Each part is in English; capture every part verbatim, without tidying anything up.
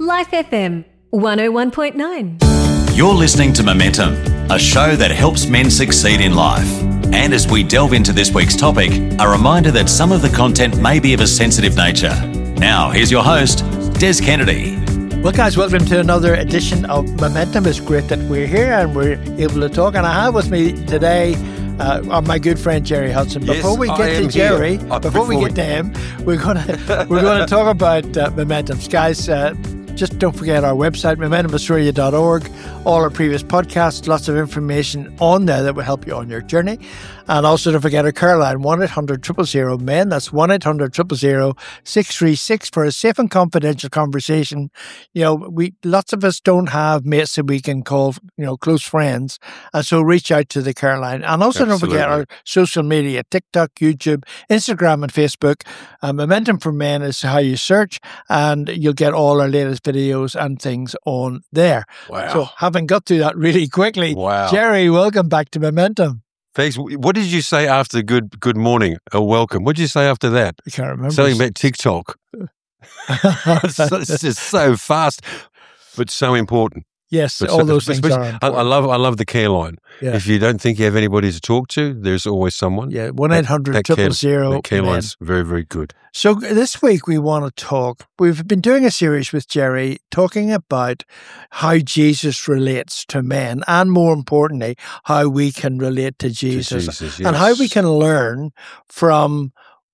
Life F M one oh one point nine. You're listening to Momentum, a show that helps men succeed in life. And as we delve into this week's topic, a reminder that some of the content may be of a sensitive nature. Now, here's your host, Des Kennedy. Well, guys, welcome to another edition of Momentum. It's great that we're here and we're able to talk. And I have with me today uh, my good friend Jerry Hudson. Yes, before we I get to Jerry, uh, before, before we get to him, we're gonna we're gonna talk about uh, Momentum, guys. Uh, Just don't forget our website, momentum australia dot org. All our previous podcasts, lots of information on there that will help you on your journey. And also don't forget our care line, one eight hundred, zero zero zero, M E N. That's one eight hundred, zero zero zero, six three six for a safe and confidential conversation. You know, we lots of us don't have mates that we can call, you know, close friends. And so reach out to the care line. And also Absolutely. don't forget our social media, TikTok, YouTube, Instagram, and Facebook. Uh, Momentum for Men is how you search, and you'll get all our latest videos and things on there. Wow. So having got through that really quickly, Wow. Jerry, welcome back to Momentum. Thanks. What did you say after good good morning or welcome? What did you say after that? I can't remember. Something about TikTok. it's, so- it's just so fast, but so important. Yes, But all so- those things especially- are I, important. I love I love the care line. Yeah. If you don't think you have anybody to talk to, there's always someone. Yeah, one eight hundred, That zero care- zero zero. that care line's very, very good. So this week we want to talk, we've been doing a series with Jerry talking about how Jesus relates to men, and more importantly, how we can relate to Jesus, Jesus, and how we yes. can learn from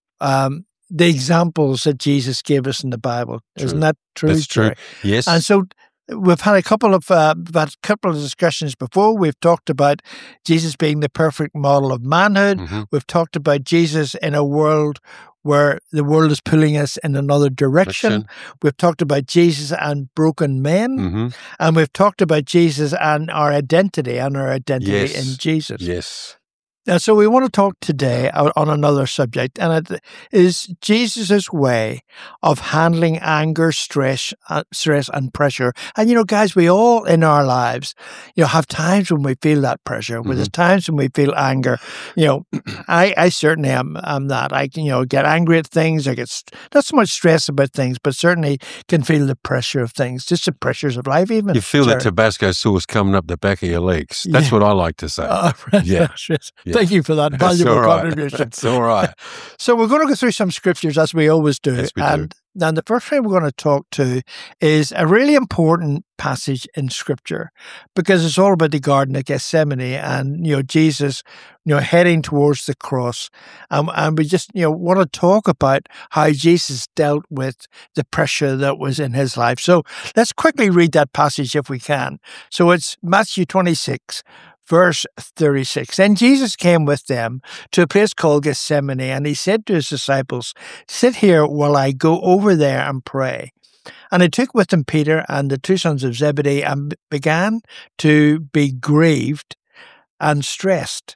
um, the examples that Jesus gave us in the Bible. True. Isn't that true, That's true. Jerry? Yes. And so we've had a couple of uh, we've had a couple of discussions before. We've talked about Jesus being the perfect model of manhood. Mhm. We've talked about Jesus in a world where the world is pulling us in another direction. Direction. We've talked about Jesus and broken men. Mhm. And we've talked about Jesus and our identity and our identity Yes. in Jesus. Yes. And so we want to talk today o- on another subject, and it is Jesus' way of handling anger, stress, uh, stress, and pressure. And you know, guys, we all in our lives, you know, have times when we feel that pressure. Where there's times when we feel anger. You know, I, I certainly am, am that. I can, you know, get angry at things. I get st- not so much stress about things, but certainly can feel the pressure of things, just the pressures of life. Even You feel that Sorry. Tabasco sauce coming up the back of your legs. That's Yeah. what I like to say. Uh, Yeah. yes. Yeah. Thank you for that That's valuable all right. contribution. That's all right. So we're going to go through some scriptures as we always do. Yes, we do. and then the first thing we're going to talk to is a really important passage in scripture, because it's all about the Garden of Gethsemane and, you know, Jesus, you know, heading towards the cross. Um, and we just, you know, want to talk about how Jesus dealt with the pressure that was in his life. So let's quickly read that passage if we can. So it's Matthew twenty-six, verse thirty-six. Then Jesus came with them to a place called Gethsemane, and he said to his disciples, "Sit here while I go over there and pray." And he took with him Peter and the two sons of Zebedee and b- began to be grieved and stressed.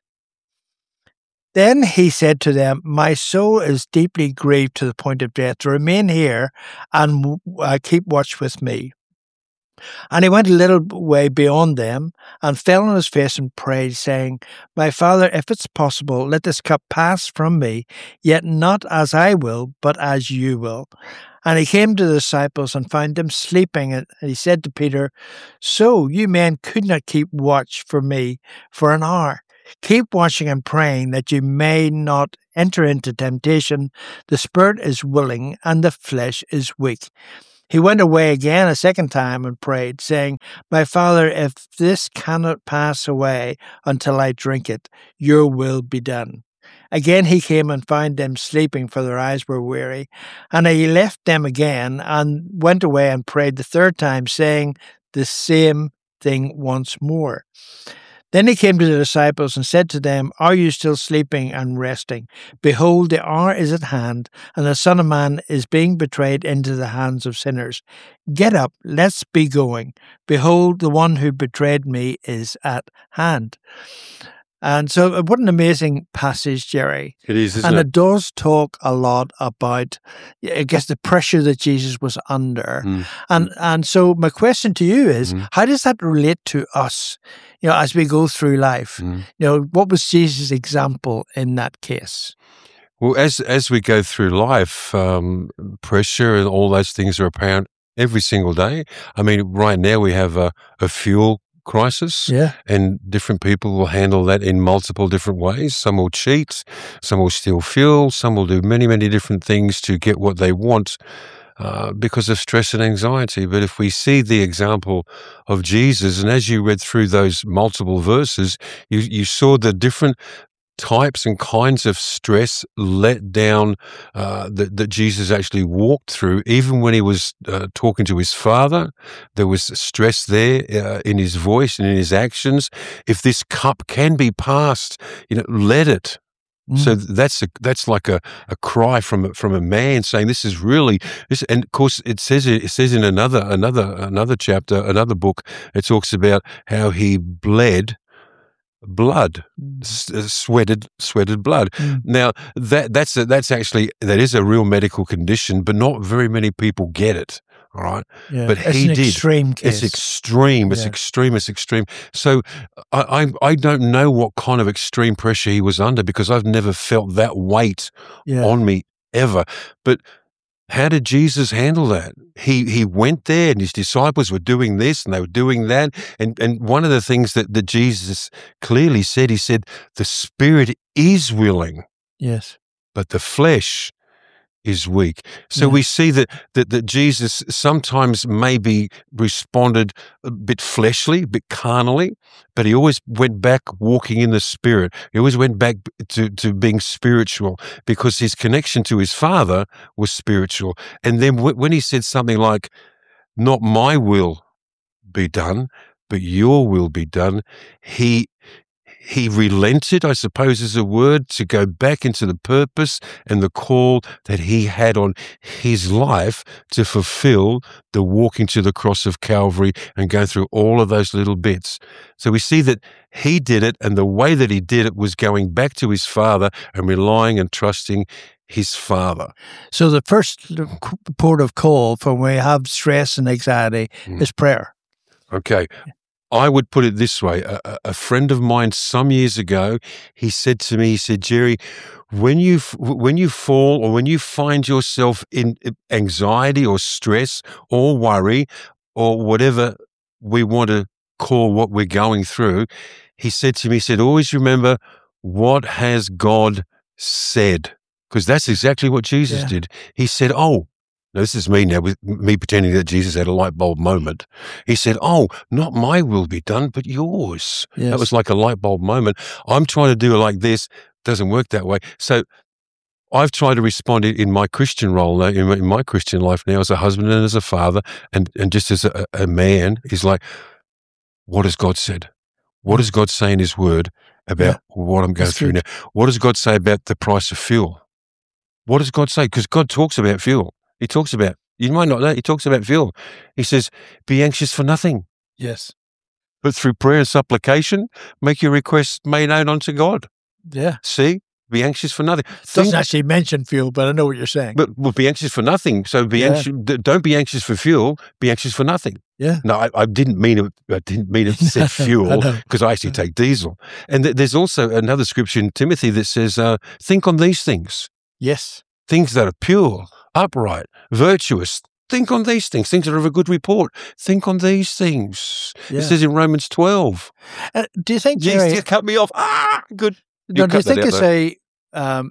Then he said to them, "My soul is deeply grieved to the point of death. Remain here and uh, keep watch with me." And he went a little way beyond them and fell on his face and prayed, saying, "My Father, if it's possible, let this cup pass from me, yet not as I will, but as you will." And he came to the disciples and found them sleeping. And he said to Peter, "So you men could not keep watch for me for an hour. Keep watching and praying that you may not enter into temptation. The spirit is willing and the flesh is weak." He went away again a second time and prayed, saying, "My Father, if this cannot pass away until I drink it, your will be done." Again he came and found them sleeping, for their eyes were weary. And he left them again and went away and prayed the third time, saying the same thing once more. Then he came to the disciples and said to them, "Are you still sleeping and resting? Behold, the hour is at hand, and the Son of Man is being betrayed into the hands of sinners. Get up, let's be going. Behold, the one who betrayed me is at hand." And so uh, what an amazing passage, Jerry. It is, isn't And it? it does talk a lot about, I guess, the pressure that Jesus was under. Mm. And and so my question to you is, Mhm. how does that relate to us, you know, as we go through life? Mm. You know, what was Jesus' example in that case? Well, as as we go through life, um, pressure and all those things are apparent every single day. I mean, right now we have a, a fuel crisis, Yeah. and different people will handle that in multiple different ways. Some will cheat, some will steal fuel, some will do many, many different things to get what they want uh, because of stress and anxiety. But if we see the example of Jesus, and as you read through those multiple verses, you, you saw the different types and kinds of stress, let down uh, that, that Jesus actually walked through. Even when he was uh, talking to his Father, there was stress there uh, in his voice and in his actions. If this cup can be passed, you know, let it. Mm. So that's a, that's like a, a cry from from a man saying, "This is really this." And of course, it says it says in another another another chapter, another book, it talks about how he bled blood, s- sweated, sweated blood. Mm. Now that that's a, that's actually that is a real medical condition, but not very many people get it. All right, Yeah. but It's he an did. extreme case. It's extreme. It's Yeah. extreme. It's extreme. So I, I I don't know what kind of extreme pressure he was under, because I've never felt that weight Yeah. on me ever. But how did Jesus handle that? He he went there, and his disciples were doing this and they were doing that. And and one of the things that, that Jesus clearly said, he said, the spirit is willing, Yes. but the flesh is weak. So Yeah. we see that, that that Jesus sometimes maybe responded a bit fleshly, a bit carnally, but he always went back walking in the spirit. He always went back to, to being spiritual, because his connection to his Father was spiritual. And then w- when he said something like, "Not my will be done, but your will be done," he he relented, I suppose is a word, to go back into the purpose and the call that he had on his life to fulfill the walking to the cross of Calvary and go through all of those little bits. So we see that he did it, and the way that he did it was going back to his Father and relying and trusting his Father. So the first port of call for when we have stress and anxiety Mm. is prayer. Okay. I would put it this way. A, a- a friend of mine some years ago, he said to me, he said, "Jerry, when you f- when you fall, or when you find yourself in anxiety or stress or worry or whatever we want to call what we're going through," he said to me, he said, "always remember, what has God said?" Because that's exactly what Jesus Yeah. did. He said, "Oh," now this is me now, with me pretending that Jesus had a light bulb moment. He said, "Oh, not my will be done, but yours." Yes. That was like a light bulb moment. I'm trying to do it like this. Doesn't work that way. So I've tried to respond in in my Christian role now, in my, in my Christian life now, as a husband and as a father, and, and just as a, a man, is like, what has God said? What does God say in his word about what I'm going That's through good. now? What does God say about the price of fuel? What does God say? Because God talks about fuel. He talks about, you might not know, he talks about fuel. He says, be anxious for nothing, Yes. but through prayer and supplication, make your requests made known unto God. Yeah. See? Be anxious for nothing. Doesn't Think- actually mention fuel, but I know what you're saying. But well, be anxious for nothing. So be Yeah. anxious. d- Don't be anxious for fuel. Be anxious for nothing. Yeah. No, I, I didn't mean it. I didn't mean it said I fuel, know. because I actually take diesel. And th- there's also another scripture in Timothy that says, uh, "Think on these things, Yes. things that are pure, upright, virtuous. Think on these things, things that are of a good report. Think on these things." Yeah. It says in Romans twelve. Uh, do you think, Jesus, Jerry, you cut me off. Ah, good. You no, do you cut that think out, it's though. a um,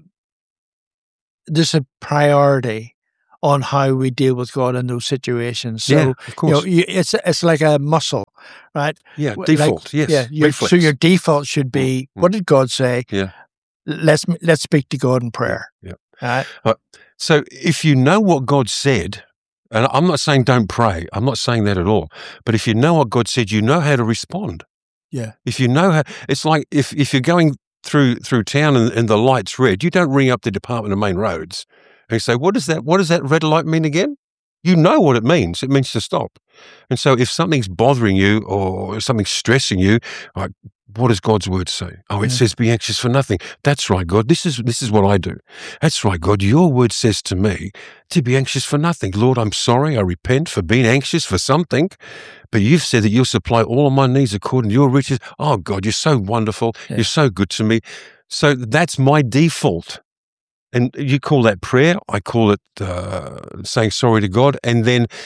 there's a priority on how we deal with God in those situations? So, Yeah, of you know, course. you, it's it's like a muscle, right? Yeah, Like- default. yes. Yeah. Your, so reflex. your default should be, Mm. what did God say? Yeah. Let's let's speak to God in prayer. Yeah. Right? So if you know what God said, and I'm not saying don't pray, I'm not saying that at all, but if you know what God said, you know how to respond. Yeah. If you know how, it's like if, if you're going through through town and, and the light's red, you don't ring up the Department of Main Roads and you say, what does that, what does that red light mean again? You know what it means. It means to stop. And so if something's bothering you or something's stressing you, like, what does God's word say? Oh, it Yeah. says, be anxious for nothing. That's right, God. This is this is what I do. That's right, God. Your word says to me to be anxious for nothing. Lord, I'm sorry. I repent for being anxious for something, but you've said that you'll supply all of my needs according to your riches. Oh, God, you're so wonderful. Yeah. You're so good to me. So that's my default. And you call that prayer. I call it uh, saying sorry to God. And then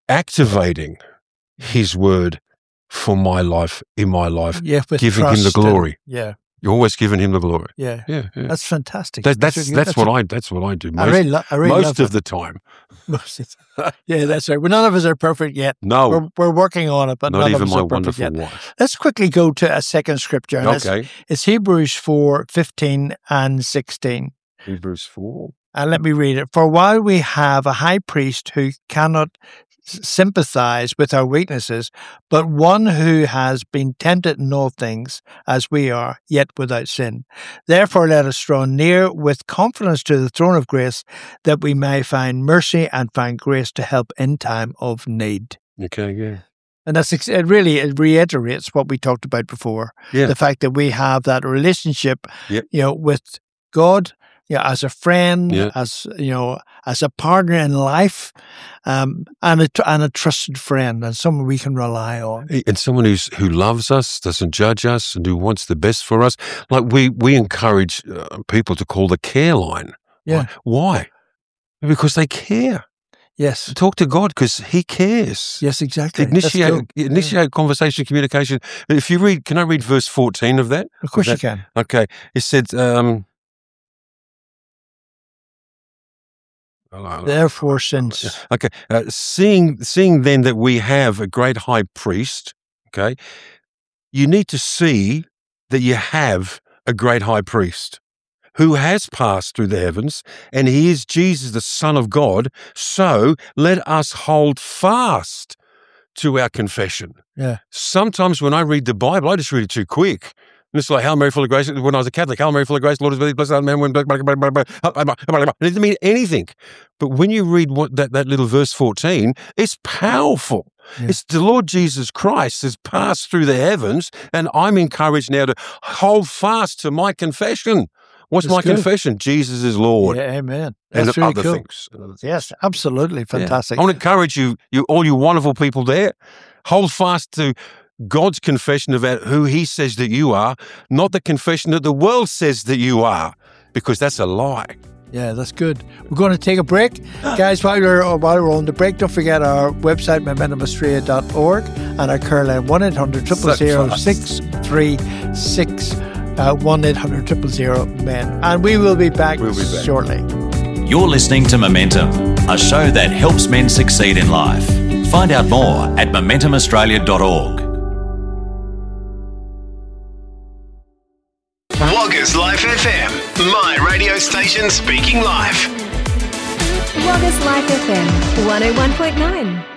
activating his word for my life, in my life, Yeah, with giving him the trust and- glory. yeah, You're always giving him the glory. yeah. Yeah, yeah. That's fantastic. That, that's really- that's, what a- I that's what I do I most, really, lo- I really most love of it. the time. Most of the- yeah, that's right. Well, none of us are perfect yet. No, We're, we're working on it, but not none even of us my are perfect wonderful yet. wife. Let's quickly go to a second scripture. And it's, Okay, it's Hebrews four, fifteen and sixteen. Hebrews four. And let me read it. For while we have a high priest who cannot s- sympathize with our weaknesses, but one who has been tempted in all things as we are, yet without sin. Therefore, let us draw near with confidence to the throne of grace, that we may find mercy and find grace to help in time of need. Okay, yeah, And that's ex- it really it reiterates what we talked about before. yeah, The fact that we have that relationship, Yep. you know, with God, you know, as a friend, Yeah. as you know, as a partner in life, um, and a tr- and a trusted friend, and someone we can rely on. and someone who's who loves us, doesn't judge us, and who wants the best for us. Like we we encourage uh, people to call the care line. Yeah. Why? Because they care. Yes, Talk to God because He cares. yes, exactly. That's Initiate cool. initiate conversation, communication. If you read, can I read verse fourteen of that? Of course, Of you that- can. Okay, it said. Um, Therefore, since Okay, uh, seeing seeing then that we have a great high priest, okay, you need to see that you have a great high priest who has passed through the heavens, and he is Jesus, the Son of God. So let us hold fast to our confession. yeah, Sometimes when I read the Bible, I just read it too quick. And it's like, Hail Mary, full of grace. When I was a Catholic, Hail Mary, full of grace, Lord is with thee, blessed art thou among women. It doesn't mean anything. But when you read what that, that little verse fourteen, it's powerful. Yeah. It's the Lord Jesus Christ has passed through the heavens, and I'm encouraged now to hold fast to my confession. What's That's my good. confession? Jesus is Lord. yeah, amen. And That's really other cool. things. and other things. Yes, absolutely Yeah. fantastic. I want to encourage you, you, all you wonderful people there, hold fast to God's confession about who He says that you are, not the confession that the world says that you are, because that's a lie. Yeah, that's good. We're going to take a break. Guys, while we're, while we're on the break, don't forget our website, momentum australia dot org, and our care line, one eight hundred, zero zero zero, six three six, uh, one eight hundred, zero zero zero, men. And we will be back, We'll be back. shortly. You're listening to Momentum, a show that helps men succeed in life. Find out more at momentum australia dot org. Woggers Life F M, my radio station speaking live. Woggers Life F M one oh one point nine.